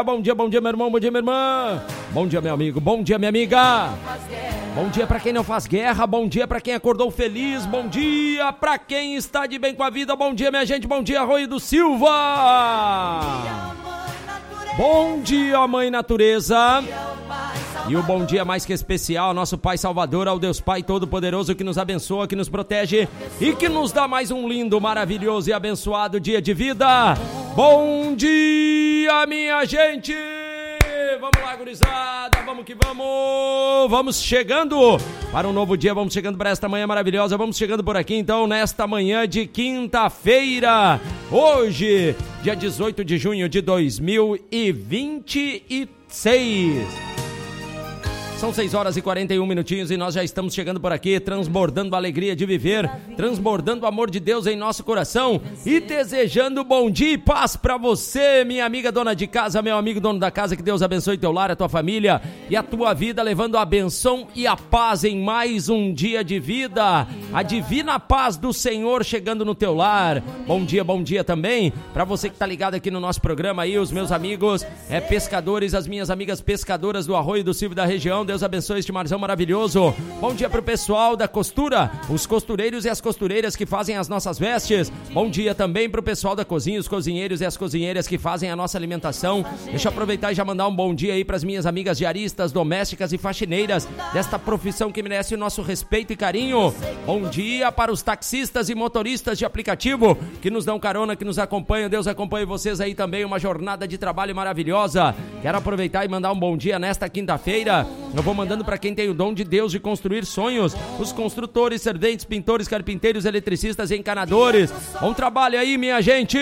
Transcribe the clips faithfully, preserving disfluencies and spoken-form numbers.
bom dia, bom dia, meu irmão, bom dia, minha irmã. Bom dia, meu amigo, bom dia, minha amiga. Bom dia pra quem não faz guerra, bom dia pra quem acordou feliz, bom dia pra quem está de bem com a vida, bom dia, minha gente, bom dia, Arroio do Silva. Bom dia, Mãe Natureza. E o bom dia mais que especial ao nosso Pai Salvador, ao Deus Pai Todo-Poderoso que nos abençoa, que nos protege e que nos dá mais um lindo, maravilhoso e abençoado dia de vida. Bom dia, minha gente! Vamos lá, gurizada, vamos que vamos! Vamos chegando para um novo dia, vamos chegando para esta manhã maravilhosa, vamos chegando por aqui então nesta manhã de quinta-feira, hoje, dia dezoito de junho de dois mil e vinte e seis. São seis horas e quarenta e um minutinhos e nós já estamos chegando por aqui, transbordando a alegria de viver, transbordando o amor de Deus em nosso coração e desejando bom dia e paz para você, minha amiga dona de casa, meu amigo dono da casa, que Deus abençoe teu lar, a tua família e a tua vida, levando a benção e a paz em mais um dia de vida, a divina paz do Senhor chegando no teu lar. Bom dia, bom dia também para você que tá ligado aqui no nosso programa aí, os meus amigos é, pescadores, as minhas amigas pescadoras do Arroio do Silva e da região. Deus abençoe este marzão maravilhoso. Bom dia pro pessoal da costura, os costureiros e as costureiras que fazem as nossas vestes. Bom dia também pro pessoal da cozinha, os cozinheiros e as cozinheiras que fazem a nossa alimentação. Deixa eu aproveitar e já mandar um bom dia aí pras minhas amigas diaristas, domésticas e faxineiras desta profissão que merece o nosso respeito e carinho. Bom dia para os taxistas e motoristas de aplicativo que nos dão carona, que nos acompanham. Deus acompanhe vocês aí também, uma jornada de trabalho maravilhosa. Quero aproveitar e mandar um bom dia nesta quinta-feira. Eu vou mandando para quem tem o dom de Deus de construir sonhos, os construtores, serventes, pintores, carpinteiros, eletricistas e encanadores. Bom trabalho aí, minha gente!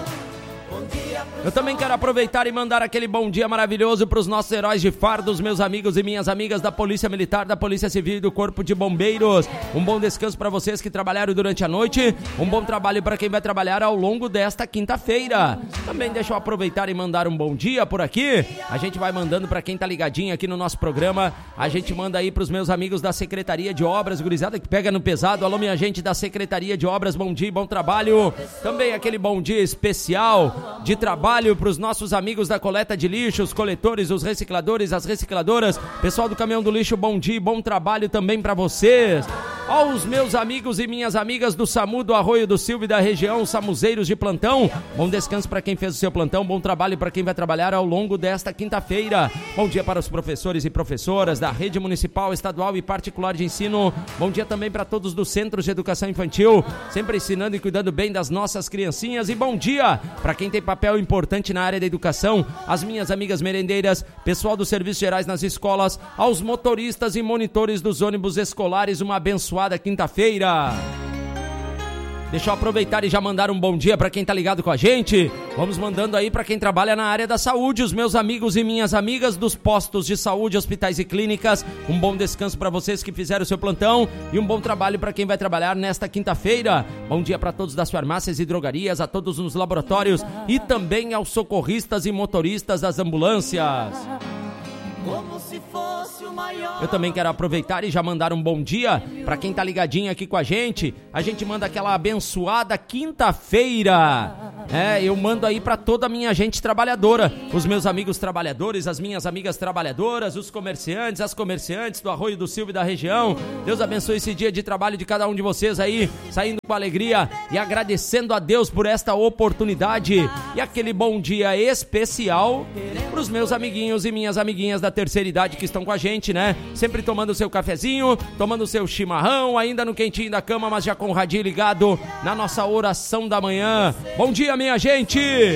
Eu também quero aproveitar e mandar aquele bom dia maravilhoso para os nossos heróis de fardos, meus amigos e minhas amigas da Polícia Militar, da Polícia Civil e do Corpo de Bombeiros. Um bom descanso para vocês que trabalharam durante a noite, um bom trabalho para quem vai trabalhar ao longo desta quinta-feira. Também deixa eu aproveitar e mandar um bom dia por aqui. A gente vai mandando para quem tá ligadinho aqui no nosso programa. A gente manda aí para os meus amigos da Secretaria de Obras, gurizada que pega no pesado. Alô, minha gente da Secretaria de Obras, bom dia, bom trabalho. Também aquele bom dia especial de trabalho para os nossos amigos da coleta de lixo, os coletores, os recicladores, as recicladoras, pessoal do caminhão do lixo, bom dia e bom trabalho também para vocês. Aos meus amigos e minhas amigas do SAMU, do Arroio do Silva e da região, samuzeiros de plantão, bom descanso para quem fez o seu plantão, bom trabalho para quem vai trabalhar ao longo desta quinta-feira. Bom dia para os professores e professoras da rede municipal, estadual e particular de ensino. Bom dia também para todos dos centros de educação infantil, sempre ensinando e cuidando bem das nossas criancinhas. E bom dia para quem tem papel importante na área da educação, as minhas amigas merendeiras, pessoal dos serviços gerais nas escolas, aos motoristas e monitores dos ônibus escolares, uma abençoada quinta-feira. Deixa eu aproveitar e já mandar um bom dia para quem tá ligado com a gente. Vamos mandando aí para quem trabalha na área da saúde, os meus amigos e minhas amigas dos postos de saúde, hospitais e clínicas. Um bom descanso para vocês que fizeram o seu plantão e um bom trabalho para quem vai trabalhar nesta quinta-feira. Bom dia para todos das farmácias e drogarias, a todos nos laboratórios e também aos socorristas e motoristas das ambulâncias. Como se fosse o maior. Eu também quero aproveitar e já mandar um bom dia para quem tá ligadinho aqui com a gente. A gente manda aquela abençoada quinta-feira. É, eu mando aí para toda a minha gente trabalhadora, os meus amigos trabalhadores, as minhas amigas trabalhadoras, os comerciantes, as comerciantes do Arroio do Silva e da região. Deus abençoe esse dia de trabalho de cada um de vocês aí, saindo com alegria e agradecendo a Deus por esta oportunidade. E aquele bom dia especial para os meus amiguinhos e minhas amiguinhas da terceira idade que estão com a gente, né? Sempre tomando o seu cafezinho, tomando o seu chimarrão, ainda no quentinho da cama, mas já com o radinho ligado na nossa oração da manhã. Bom dia, minha gente!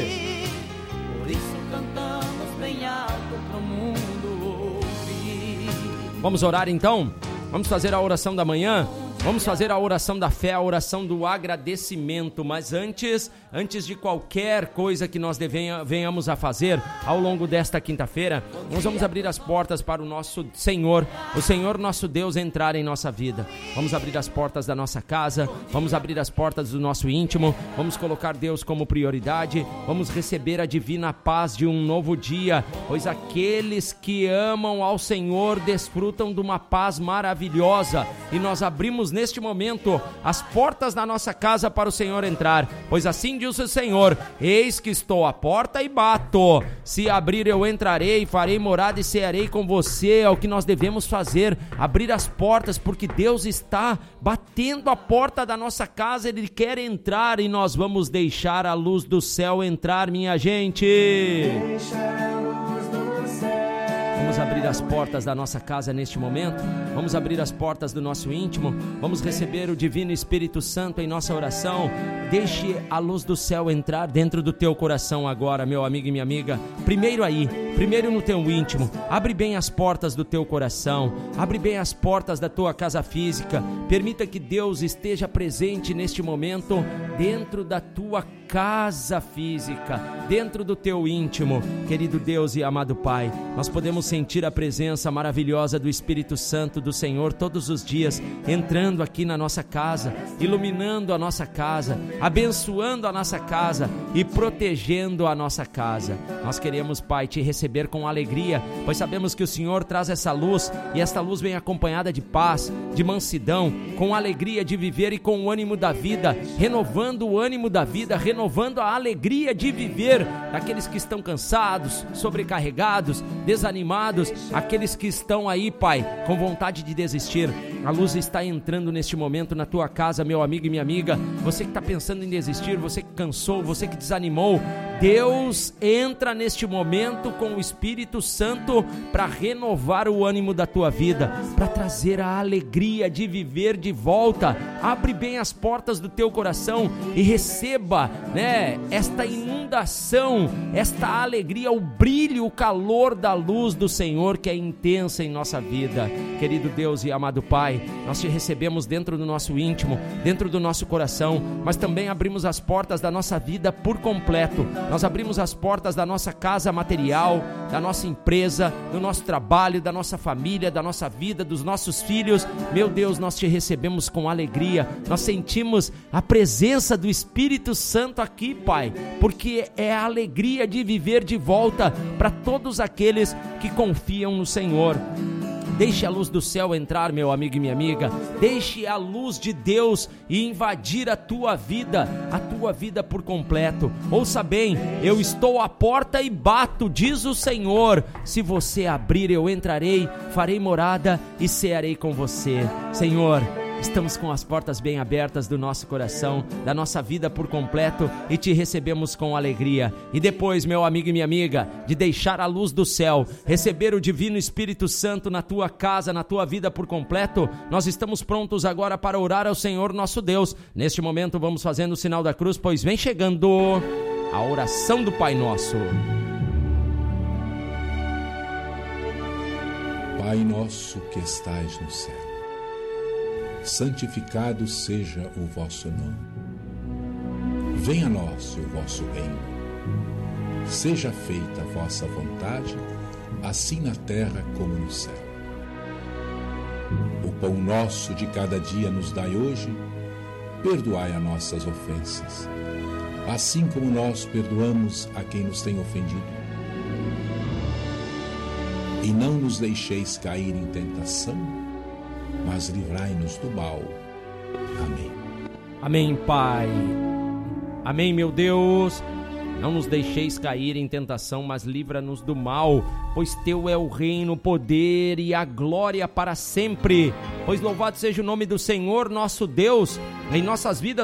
Por isso cantamos bem alto pro mundo ouvir. Vamos orar então? Vamos fazer a oração da manhã? Vamos fazer a oração da fé, a oração do agradecimento, mas antes, antes de qualquer coisa que nós devenha, venhamos a fazer ao longo desta quinta-feira, nós vamos abrir as portas para o nosso Senhor, o Senhor nosso Deus entrar em nossa vida. Vamos abrir as portas da nossa casa, vamos abrir as portas do nosso íntimo, vamos colocar Deus como prioridade, vamos receber a divina paz de um novo dia, pois aqueles que amam ao Senhor desfrutam de uma paz maravilhosa e nós abrimos neste momento as portas da nossa casa para o Senhor entrar, pois assim diz o Senhor: eis que estou à porta e bato, se abrir eu entrarei, farei morada e cearei com você. É o que nós devemos fazer, abrir as portas, porque Deus está batendo a porta da nossa casa, Ele quer entrar e nós vamos deixar a luz do céu entrar, minha gente. Vamos abrir as portas da nossa casa neste momento, vamos abrir as portas do nosso íntimo, vamos receber o Divino Espírito Santo em nossa oração. Deixe a luz do céu entrar dentro do teu coração agora, meu amigo e minha amiga. Primeiro aí, primeiro no teu íntimo, abre bem as portas do teu coração, abre bem as portas da tua casa física, permita que Deus esteja presente neste momento dentro da tua casa física, dentro do teu íntimo. Querido Deus e amado Pai, nós podemos sentir a presença maravilhosa do Espírito Santo do Senhor todos os dias, entrando aqui na nossa casa, iluminando a nossa casa, abençoando a nossa casa e protegendo a nossa casa. Nós queremos, Pai, te receber com alegria, pois sabemos que o Senhor traz essa luz, e esta luz vem acompanhada de paz, de mansidão, com alegria de viver e com o ânimo da vida, renovando o ânimo da vida, renovando a alegria de viver daqueles que estão cansados, sobrecarregados, desanimados, aqueles que estão aí, Pai, com vontade de desistir. A luz está entrando neste momento na tua casa, meu amigo e minha amiga. Você que está pensando em desistir, você que cansou, você que desanimou, Deus entra neste momento com o Espírito Santo para renovar o ânimo da tua vida, para trazer a alegria de viver de volta. Abre bem as portas do teu coração e receba, né, esta inundação, esta alegria, o brilho, o calor da luz do Senhor que é intensa em nossa vida. Querido Deus e amado Pai, nós te recebemos dentro do nosso íntimo, dentro do nosso coração, mas também abrimos as portas da nossa vida por completo. Nós abrimos as portas da nossa casa material, da nossa empresa, do nosso trabalho, da nossa família, da nossa vida, dos nossos filhos. Meu Deus, nós te recebemos com alegria. Nós sentimos a presença do Espírito Santo aqui, Pai, porque é a alegria de viver de volta para todos aqueles que confiam no Senhor. Deixe a luz do céu entrar, meu amigo e minha amiga. Deixe a luz de Deus invadir a tua vida, a tua vida por completo. Ouça bem, eu estou à porta e bato, diz o Senhor. Se você abrir, eu entrarei, farei morada e cearei com você. Senhor, estamos com as portas bem abertas do nosso coração, da nossa vida por completo, e te recebemos com alegria. E depois, meu amigo e minha amiga, de deixar a luz do céu, receber o Divino Espírito Santo na tua casa, na tua vida por completo, nós estamos prontos agora para orar ao Senhor nosso Deus. Neste momento vamos fazendo o sinal da cruz, pois vem chegando a oração do Pai Nosso. Pai nosso que estais no céu, santificado seja o vosso nome. Venha a nós o vosso reino. Seja feita a vossa vontade, assim na terra como no céu. O pão nosso de cada dia nos dai hoje. Perdoai as nossas ofensas, assim como nós perdoamos a quem nos tem ofendido. E não nos deixeis cair em tentação, mas livrai-nos do mal. Amém. Amém, Pai. Amém, meu Deus. Não nos deixeis cair em tentação, mas livra-nos do mal, pois teu é o reino, o poder e a glória para sempre. Pois louvado seja o nome do Senhor nosso Deus em nossas vidas.